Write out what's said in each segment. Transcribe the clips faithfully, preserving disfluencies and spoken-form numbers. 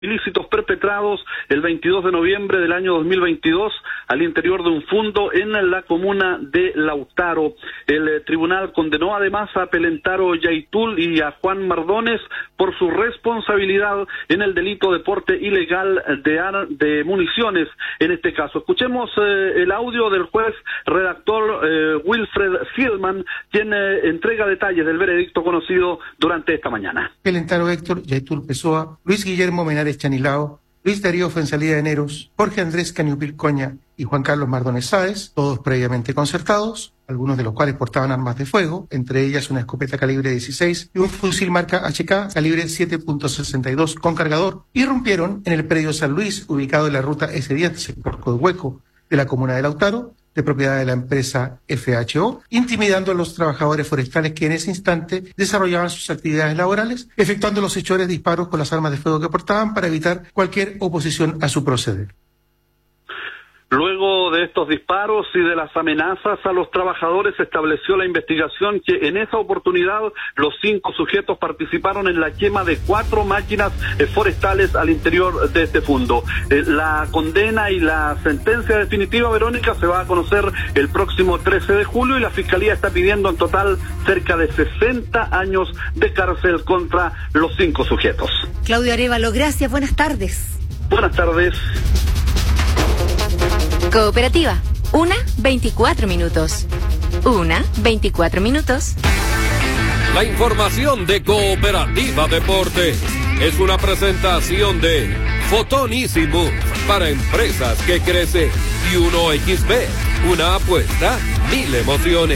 ilícitos perpetrados el veintidós de noviembre del año dos mil veintidós al interior de un fundo en la comuna de Lautaro. El eh, tribunal condenó además a Pelentaro Yaitul y a Juan Mardones por su responsabilidad en el delito de porte ilegal de, ar de municiones en este caso. Escuchemos eh, el audio del juez redactor eh, Wilfred Fielman, quien eh, entrega detalles del veredicto conocido durante esta mañana. Pelentaro Héctor Yaitul Pessoa, Luis Guillermo Menares Chanilao, Luis Darío Fuenzalida de Neros, Jorge Andrés Caniupil Coña y Juan Carlos Mardones Sáez, todos previamente concertados, algunos de los cuales portaban armas de fuego, entre ellas una escopeta calibre dieciséis y un fusil marca H K calibre siete punto sesenta y dos con cargador, irrumpieron en el predio San Luis, ubicado en la ruta ese diez, sector Coihueco, de la comuna de Lautaro, de propiedad de la empresa F H O, intimidando a los trabajadores forestales que en ese instante desarrollaban sus actividades laborales, efectuando los hechores disparos con las armas de fuego que portaban para evitar cualquier oposición a su proceder. Luego de estos disparos y de las amenazas a los trabajadores, se estableció la investigación que en esa oportunidad los cinco sujetos participaron en la quema de cuatro máquinas eh, forestales al interior de este fundo. Eh, la condena y la sentencia definitiva, Verónica, se va a conocer el próximo trece de julio y la Fiscalía está pidiendo en total cerca de sesenta años de cárcel contra los cinco sujetos. Claudio Arévalo, gracias, buenas tardes. Buenas tardes. Cooperativa, una, veinticuatro minutos. Una, veinticuatro minutos. La información de Cooperativa Deporte es una presentación de Fotonísimo para empresas que crecen y uno equis be, una apuesta, mil emociones.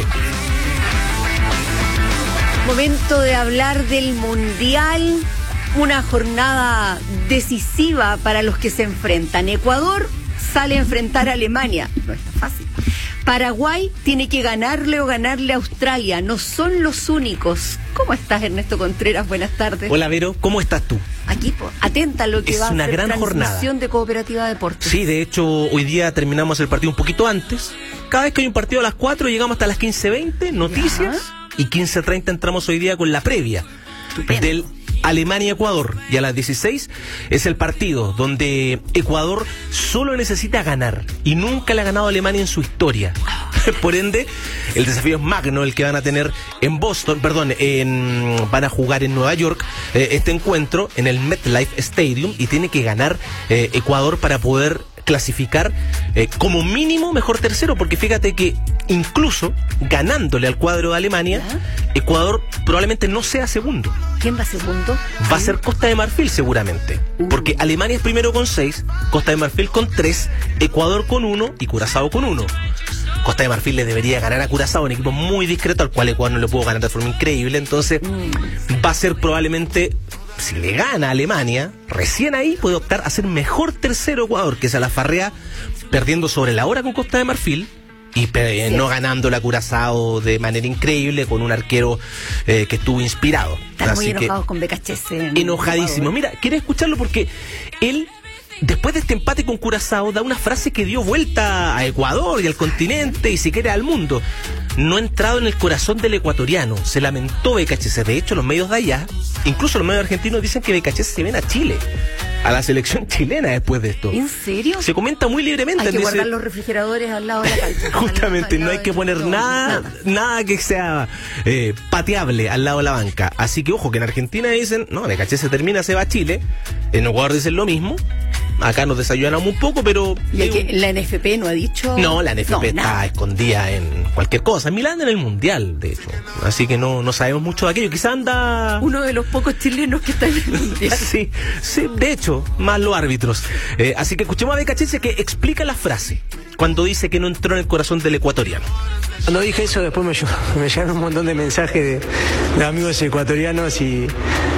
Momento de hablar del Mundial, una jornada decisiva para los que se enfrentan. Ecuador sale a enfrentar a Alemania, no está fácil. Paraguay tiene que ganarle o ganarle a Australia, no son los únicos. ¿Cómo estás, Ernesto Contreras? Buenas tardes. Hola, Vero, ¿cómo estás tú? Aquí, po, atenta a lo que es va a una ser gran transmisión jornada de Cooperativa Deportes. Sí, de hecho, hoy día terminamos el partido un poquito antes. Cada vez que hay un partido a las cuatro, llegamos hasta las quince veinte, noticias, ¿ya? Y quince treinta entramos hoy día con la previa. Estupendo. Del Alemania-Ecuador, y a las dieciséis es el partido donde Ecuador solo necesita ganar y nunca le ha ganado a Alemania en su historia. Por ende, el desafío es magno el que van a tener en Boston, perdón, en, van a jugar en Nueva York eh, este encuentro en el MetLife Stadium y tiene que ganar eh, Ecuador para poder clasificar eh, como mínimo mejor tercero, porque fíjate que incluso ganándole al cuadro de Alemania, ¿ya? Ecuador probablemente no sea segundo. ¿Quién va segundo? Va a ser Costa de Marfil seguramente, uh. porque Alemania es primero con seis, Costa de Marfil con tres, Ecuador con uno y Curazao con uno. Costa de Marfil le debería ganar a Curazao, un equipo muy discreto al cual Ecuador no le pudo ganar de forma increíble, entonces mm. va a ser probablemente, si le gana a Alemania, recién ahí puede optar a ser mejor tercero Ecuador, que se la farrea perdiendo sobre la hora con Costa de Marfil y eh, sí. no ganando la Curazao de manera increíble con un arquero eh, que estuvo inspirado. Están Así muy enojados que, con Becachese. Enojadísimo. Mira, quiero escucharlo porque él, después de este empate con Curazao, da una frase que dio vuelta a Ecuador y al continente y si quiere al mundo. No ha entrado en el corazón del ecuatoriano. Se lamentó Becachese. De hecho, los medios de allá, incluso los medios argentinos, dicen que Becachese se viene a Chile, a la selección chilena después de esto. ¿En serio? Se comenta muy libremente. Hay que ese... guardar los refrigeradores al lado de la cancha. Justamente, no hay que poner nada, nada, nada que sea eh, pateable al lado de la banca. Así que ojo, que en Argentina dicen, no, Becachese termina, se va a Chile. En Ecuador dicen lo mismo. Acá nos desayunamos un poco, pero... ¿Y hay que, la N F P no ha dicho? No, la N F P no, está nada. escondida en cualquier cosa. Milán en el Mundial, de hecho. Así que no, no sabemos mucho de aquello. Quizá anda... Uno de los pocos chilenos que está en el Mundial. Sí, sí, de hecho, más los árbitros. Eh, así que escuchemos a Becachese que explica la frase cuando dice que no entró en el corazón del ecuatoriano. Cuando dije eso, después me, me llegaron un montón de mensajes de, de amigos ecuatorianos y...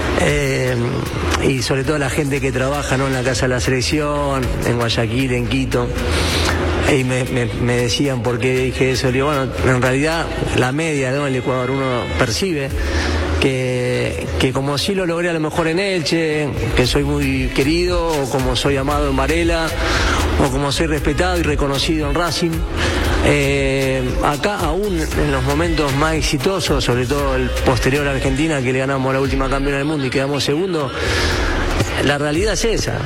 Eh, y sobre todo la gente que trabaja, ¿no?, en la Casa de la Selección, en Guayaquil, en Quito, y me, me, me decían por qué dije eso. Le digo, bueno, en realidad la media, ¿no?, el Ecuador, uno percibe que, que como sí lo logré a lo mejor en Elche, que soy muy querido, o como soy amado en Varela, o como soy respetado y reconocido en Racing, eh, acá aún en los momentos más exitosos, sobre todo el posterior a Argentina, que le ganamos la última campeona del mundo y quedamos segundo, la realidad es esa.